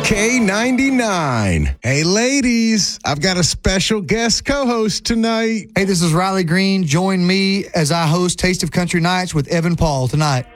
K99. Hey, ladies, I've got a special guest co-host tonight. Hey, this is Riley Green. Join me as I host Taste of Country Nights with Evan Paul tonight.